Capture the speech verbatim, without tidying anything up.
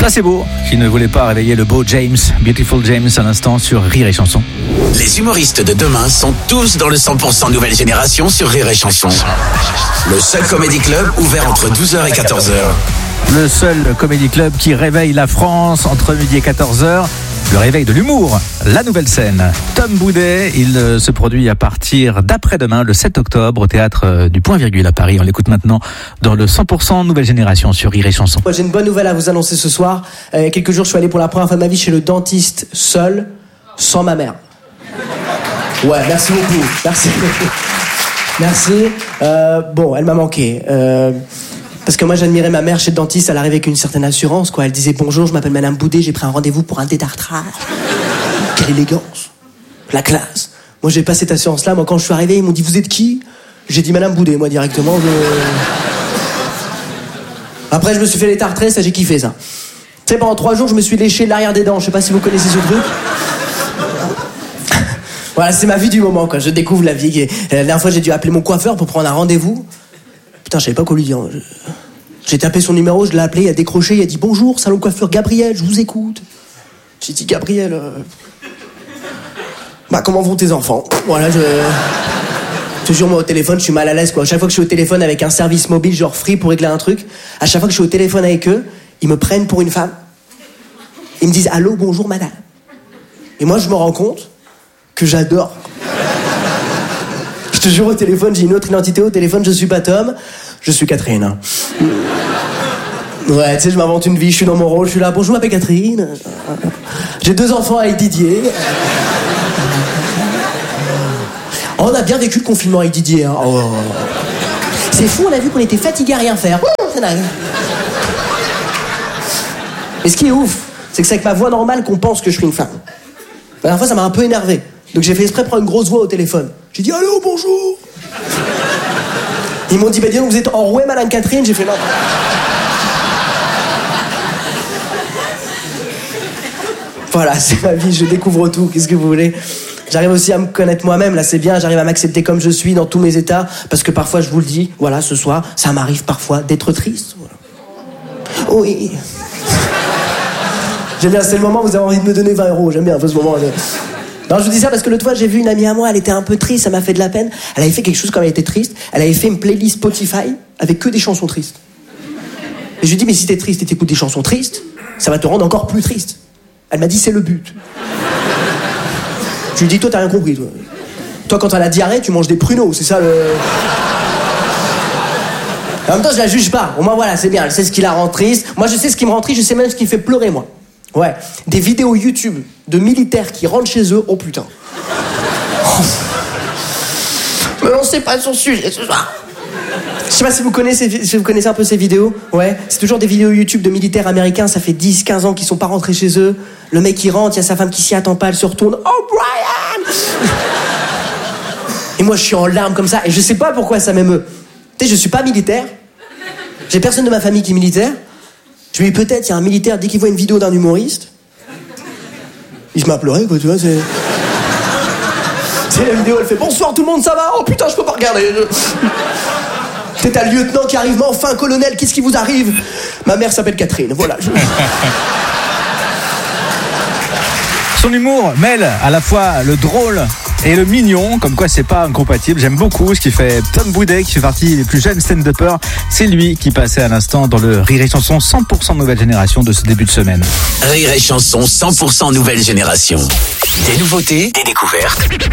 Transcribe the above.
Placebo, qui ne voulait pas réveiller le beau James, Beautiful James à l'instant sur Rire et Chanson. Les humoristes de demain sont tous dans le cent pour cent nouvelle génération sur Rire et Chanson. Le seul comédie club ouvert entre douze heures et quatorze heures. Le seul comédie club qui réveille la France entre midi et quatorze heures. Le réveil de l'humour, la nouvelle scène. Tom Boudet, il se produit à partir d'après-demain, le sept octobre, au théâtre du Point Virgule à Paris. On l'écoute maintenant dans le cent pour cent nouvelle génération sur Rire et Chanson. Moi, j'ai une bonne nouvelle à vous annoncer ce soir. Euh, il y a quelques jours, je suis allé pour la première fois de ma vie chez le dentiste seul, sans ma mère. Ouais, merci beaucoup. Merci. Merci. Euh, bon, elle m'a manqué. Euh, Parce que moi, j'admirais ma mère chez le dentiste, elle arrivait avec une certaine assurance, quoi. Elle disait bonjour, je m'appelle Madame Boudet, j'ai pris un rendez-vous pour un détartrage. Quelle élégance. La classe. Moi, j'ai pas cette assurance-là. Moi, quand je suis arrivé, ils m'ont dit vous êtes qui? J'ai dit Madame Boudet, moi, directement. Je... Après, je me suis fait les tartrés, ça, j'ai kiffé, ça. Tu sais, pendant trois jours, je me suis léché l'arrière des dents. Je sais pas si vous connaissez ce truc. Voilà, c'est ma vie du moment, quoi. Je découvre la vie. La dernière fois, j'ai dû appeler mon coiffeur pour prendre un rendez-vous. Putain, je savais pas quoi lui dire. J'ai tapé son numéro, je l'ai appelé, il a décroché, il a dit bonjour, salon de coiffure Gabriel, je vous écoute. J'ai dit Gabriel, euh... bah comment vont tes enfants? Voilà, je. Toujours moi au téléphone, je suis mal à l'aise quoi. Chaque fois que je suis au téléphone avec un service mobile genre Free pour régler un truc, à chaque fois que je suis au téléphone avec eux, ils me prennent pour une femme. Ils me disent allô, bonjour madame. Et moi je me rends compte que j'adore. Je te jure au téléphone, j'ai une autre identité au téléphone, je suis pas Tom, je suis Catherine. Ouais, tu sais, je m'invente une vie, je suis dans mon rôle, je suis là, bonjour, je m'appelle Catherine. J'ai deux enfants avec Didier. Oh, on a bien vécu le confinement avec Didier. Hein. Oh. C'est fou, on a vu qu'on était fatigués à rien faire. C'est dingue. Mais ce qui est ouf, c'est que c'est avec ma voix normale qu'on pense que je suis une femme. La dernière fois, ça m'a un peu énervé. Donc j'ai fait exprès prendre une grosse voix au téléphone. J'ai dit allô, bonjour. Ils m'ont dit bah dis donc vous êtes enrouée Madame Catherine. J'ai fait non. Voilà, c'est ma vie, je découvre tout. Qu'est-ce que vous voulez? J'arrive aussi à me connaître moi-même, là c'est bien. J'arrive à m'accepter comme je suis dans tous mes états. Parce que parfois je vous le dis, voilà, ce soir, ça m'arrive parfois d'être triste. Voilà. Oui. J'aime bien, c'est le moment où vous avez envie de me donner vingt euros. J'aime bien un peu ce moment. Non, je vous dis ça parce que l'autre fois, j'ai vu une amie à moi, elle était un peu triste, ça m'a fait de la peine. Elle avait fait quelque chose quand elle était triste. Elle avait fait une playlist Spotify avec que des chansons tristes. Et je lui ai dit, mais si t'es triste et t'écoutes des chansons tristes, ça va te rendre encore plus triste. Elle m'a dit, c'est le but. Je lui ai dit, toi, t'as rien compris, toi. Toi, quand t'as la diarrhée, tu manges des pruneaux, c'est ça le... En même temps, je la juge pas. Au moins, voilà, c'est bien. Elle sait ce qui la rend triste. Moi, je sais ce qui me rend triste, je sais même ce qui me fait pleurer, moi. Ouais, des vidéos YouTube de militaires qui rentrent chez eux, oh putain. Oh. Me lancez pas sur le sujet ce soir. Je sais pas si vous connaissez, si vous connaissez un peu ces vidéos. Ouais, c'est toujours des vidéos YouTube de militaires américains, ça fait dix quinze ans qu'ils sont pas rentrés chez eux. Le mec il rentre, il y a sa femme qui s'y attend pas, elle se retourne. Oh Brian. Et moi je suis en larmes comme ça, et je sais pas pourquoi ça m'émeut. Tu sais, je suis pas militaire. J'ai personne de ma famille qui est militaire. Je me dis peut-être, il y a un militaire, dès qu'il voit une vidéo d'un humoriste, il se met à pleurer, quoi, tu vois, c'est... C'est la vidéo, elle fait « Bonsoir tout le monde, ça va? Oh putain, je peux pas regarder !» T'es un lieutenant qui arrive, mais enfin, colonel, qu'est-ce qui vous arrive? Ma mère s'appelle Catherine, voilà. Je... Son humour mêle à la fois le drôle et le mignon, comme quoi c'est pas incompatible. J'aime beaucoup ce qui fait Tom Boudet, qui fait partie des plus jeunes stand-uppers. C'est lui qui passait à l'instant dans le Rire et Chanson cent pour cent nouvelle génération de ce début de semaine. Rire et Chanson cent pour cent nouvelle génération. Des nouveautés, des découvertes,